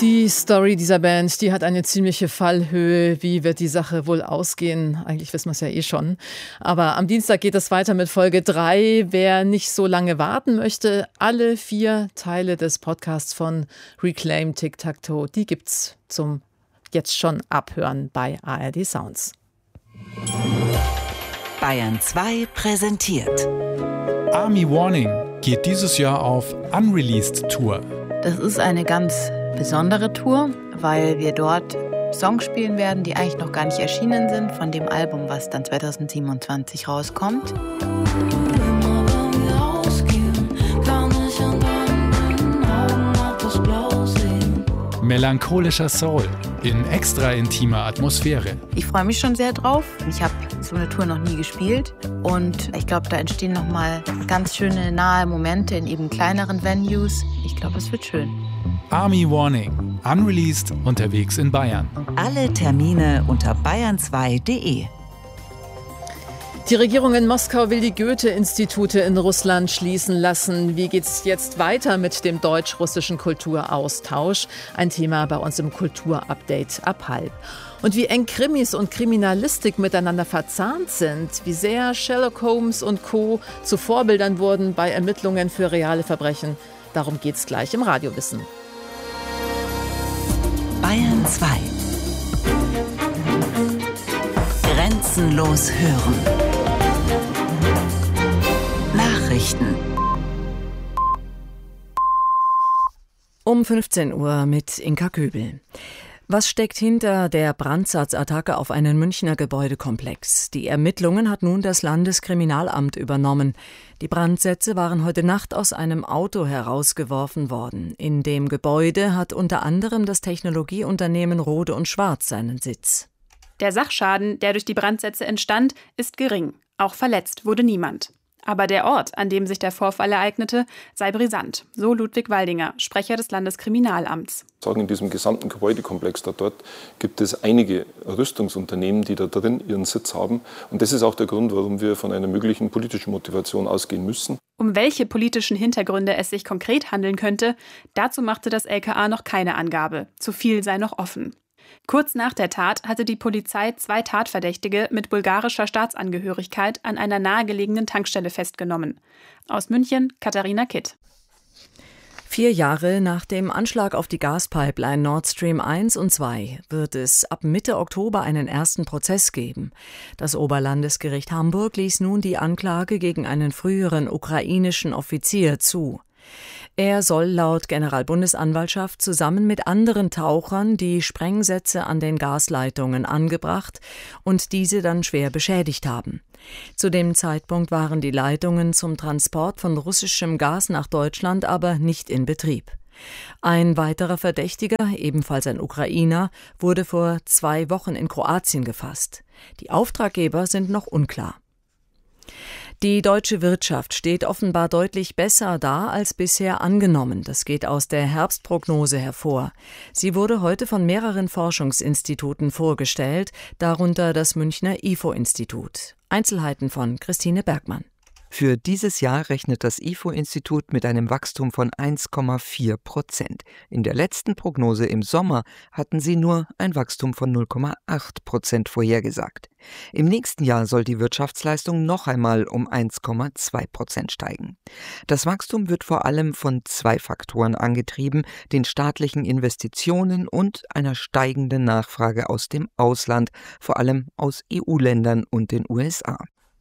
Die Story dieser Band, die hat eine ziemliche Fallhöhe. Wie wird die Sache wohl ausgehen? Eigentlich wissen wir es ja eh schon. Aber am Dienstag geht es weiter mit Folge 3. Wer nicht so lange warten möchte, alle 4 Teile des Podcasts von Reclaim Tic-Tac-Toe, die gibt's zum jetzt schon abhören bei ARD Sounds. Bayern 2 präsentiert. Army Warning geht dieses Jahr auf Unreleased Tour. Das ist eine ganz besondere Tour, weil wir dort Songs spielen werden, die eigentlich noch gar nicht erschienen sind, von dem Album, was dann 2027 rauskommt. Melancholischer Soul in extra intimer Atmosphäre. Ich freue mich schon sehr drauf. Ich habe so eine Tour noch nie gespielt und ich glaube, da entstehen nochmal ganz schöne nahe Momente in eben kleineren Venues. Ich glaube, es wird schön. Army Warning, unreleased, unterwegs in Bayern. Alle Termine unter bayern2.de. Die Regierung in Moskau will die Goethe-Institute in Russland schließen lassen. Wie geht's jetzt weiter mit dem deutsch-russischen Kulturaustausch? Ein Thema bei uns im Kulturupdate ab 12:30. Und wie eng Krimis und Kriminalistik miteinander verzahnt sind, wie sehr Sherlock Holmes und Co. zu Vorbildern wurden bei Ermittlungen für reale Verbrechen, darum geht's gleich im Radiowissen. Bayern 2. Grenzenlos hören. Nachrichten. Um 15 Uhr mit Inka Köbel. Was steckt hinter der Brandsatzattacke auf einen Münchner Gebäudekomplex? Die Ermittlungen hat nun das Landeskriminalamt übernommen. Die Brandsätze waren heute Nacht aus einem Auto herausgeworfen worden. In dem Gebäude hat unter anderem das Technologieunternehmen Rohde & Schwarz seinen Sitz. Der Sachschaden, der durch die Brandsätze entstand, ist gering. Auch verletzt wurde niemand. Aber der Ort, an dem sich der Vorfall ereignete, sei brisant, so Ludwig Waldinger, Sprecher des Landeskriminalamts. In diesem gesamten Gebäudekomplex dort gibt es einige Rüstungsunternehmen, die da drin ihren Sitz haben. Und das ist auch der Grund, warum wir von einer möglichen politischen Motivation ausgehen müssen. Um welche politischen Hintergründe es sich konkret handeln könnte, dazu machte das LKA noch keine Angabe. Zu viel sei noch offen. Kurz nach der Tat hatte die Polizei 2 Tatverdächtige mit bulgarischer Staatsangehörigkeit an einer nahegelegenen Tankstelle festgenommen. Aus München, Katharina Kitt. 4 Jahre nach dem Anschlag auf die Gaspipeline Nord Stream 1 und 2 wird es ab Mitte Oktober einen ersten Prozess geben. Das Oberlandesgericht Hamburg ließ nun die Anklage gegen einen früheren ukrainischen Offizier zu. Er soll laut Generalbundesanwaltschaft zusammen mit anderen Tauchern die Sprengsätze an den Gasleitungen angebracht und diese dann schwer beschädigt haben. Zu dem Zeitpunkt waren die Leitungen zum Transport von russischem Gas nach Deutschland aber nicht in Betrieb. Ein weiterer Verdächtiger, ebenfalls ein Ukrainer, wurde vor 2 Wochen in Kroatien gefasst. Die Auftraggeber sind noch unklar. Die deutsche Wirtschaft steht offenbar deutlich besser da als bisher angenommen. Das geht aus der Herbstprognose hervor. Sie wurde heute von mehreren Forschungsinstituten vorgestellt, darunter das Münchner IFO-Institut. Einzelheiten von Christine Bergmann. Für dieses Jahr rechnet das IFO-Institut mit einem Wachstum von 1,4%. In der letzten Prognose im Sommer hatten sie nur ein Wachstum von 0,8% vorhergesagt. Im nächsten Jahr soll die Wirtschaftsleistung noch einmal um 1,2% steigen. Das Wachstum wird vor allem von 2 Faktoren angetrieben, den staatlichen Investitionen und einer steigenden Nachfrage aus dem Ausland, vor allem aus EU-Ländern und den USA.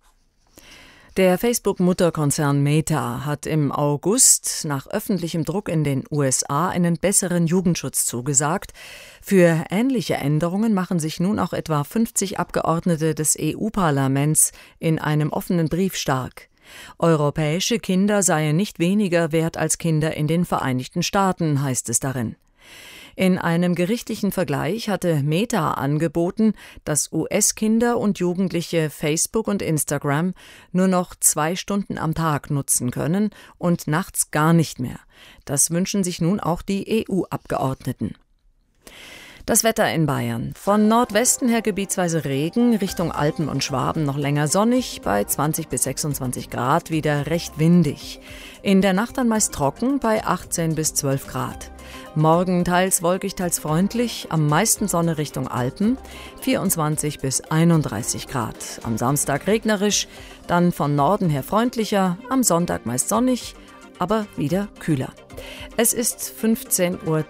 Der Facebook-Mutterkonzern Meta hat im August nach öffentlichem Druck in den USA einen besseren Jugendschutz zugesagt. Für ähnliche Änderungen machen sich nun auch etwa 50 Abgeordnete des EU-Parlaments in einem offenen Brief stark. Europäische Kinder seien nicht weniger wert als Kinder in den Vereinigten Staaten, heißt es darin. In einem gerichtlichen Vergleich hatte Meta angeboten, dass US-Kinder und Jugendliche Facebook und Instagram nur noch 2 Stunden am Tag nutzen können und nachts gar nicht mehr. Das wünschen sich nun auch die EU-Abgeordneten. Das Wetter in Bayern. Von Nordwesten her gebietsweise Regen, Richtung Alpen und Schwaben noch länger sonnig, bei 20 bis 26 Grad, wieder recht windig. In der Nacht dann meist trocken, bei 18 bis 12 Grad. Morgen teils wolkig, teils freundlich, am meisten Sonne Richtung Alpen, 24 bis 31 Grad. Am Samstag regnerisch, dann von Norden her freundlicher, am Sonntag meist sonnig, aber wieder kühler. Es ist 15:03 Uhr.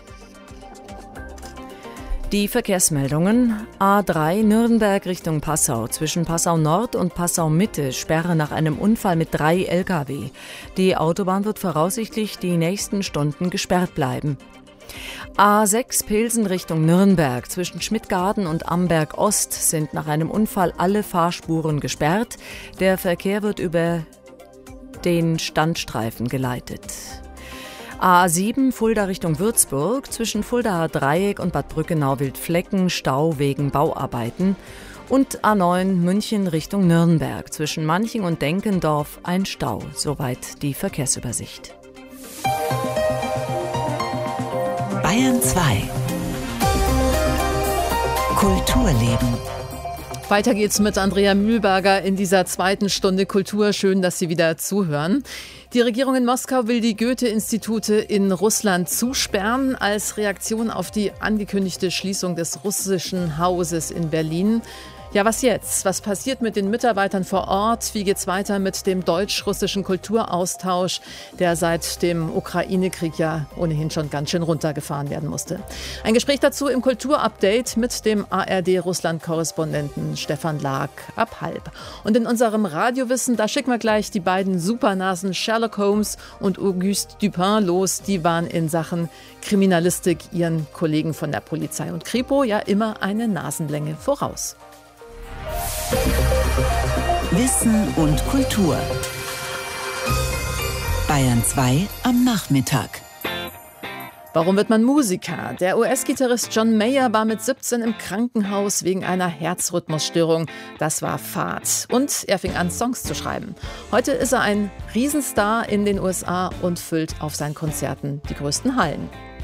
Die Verkehrsmeldungen: A3 Nürnberg Richtung Passau. Zwischen Passau Nord und Passau Mitte Sperre nach einem Unfall mit 3 Lkw. Die Autobahn wird voraussichtlich die nächsten Stunden gesperrt bleiben. A6 Pilsen Richtung Nürnberg. Zwischen Schmidtgarten und Amberg Ost sind nach einem Unfall alle Fahrspuren gesperrt. Der Verkehr wird über den Standstreifen geleitet. A7 Fulda Richtung Würzburg, zwischen Fuldaer Dreieck und Bad Brückenau-Wildflecken Stau wegen Bauarbeiten. Und A9 München Richtung Nürnberg, zwischen Manching und Denkendorf ein Stau. Soweit die Verkehrsübersicht. Bayern 2 Kulturleben. Weiter geht's mit Andrea Mühlberger in dieser zweiten Stunde Kultur. Schön, dass Sie wieder zuhören. Die Regierung in Moskau will die Goethe-Institute in Russland zusperren als Reaktion auf die angekündigte Schließung des russischen Hauses in Berlin. Ja, was jetzt? Was passiert mit den Mitarbeitern vor Ort? Wie geht's weiter mit dem deutsch-russischen Kulturaustausch, der seit dem Ukraine-Krieg ja ohnehin schon ganz schön runtergefahren werden musste? Ein Gespräch dazu im Kulturupdate mit dem ARD-Russland-Korrespondenten Stefan Lag ab 12:30. Und in unserem Radiowissen, da schicken wir gleich die beiden Supernasen Sherlock Holmes und Auguste Dupin los. Die waren in Sachen Kriminalistik ihren Kollegen von der Polizei und Kripo ja immer eine Nasenlänge voraus. Wissen und Kultur. Bayern 2 am Nachmittag. Warum wird man Musiker? Der US-Gitarrist John Mayer war mit 17 im Krankenhaus wegen einer Herzrhythmusstörung. Das war Fahrt. Und er fing an, Songs zu schreiben. Heute ist er ein Riesenstar in den USA und füllt auf seinen Konzerten die größten Hallen.